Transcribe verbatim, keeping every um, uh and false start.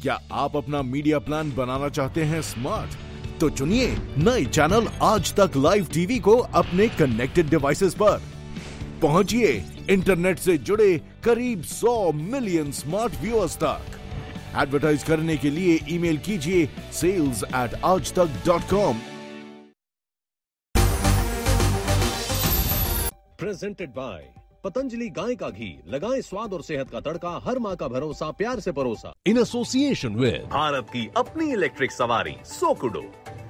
क्या आप अपना मीडिया प्लान बनाना चाहते हैं स्मार्ट? तो चुनिए नए चैनल आज तक लाइव टीवी को अपने कनेक्टेड डिवाइसेस पर। पहुंचिए इंटरनेट से जुड़े करीब सौ मिलियन स्मार्ट व्यूअर्स तक। एडवर्टाइज करने के लिए ईमेल कीजिए सेल्स एट आज तक dot com. Presented by Patanjali गाय का घी, लगाएं स्वाद और सेहत का तड़का, हर माँ का भरोसा, प्यार से परोसा। इन एसोसिएशन विद भारत की अपनी इलेक्ट्रिक सवारी सोकुडो।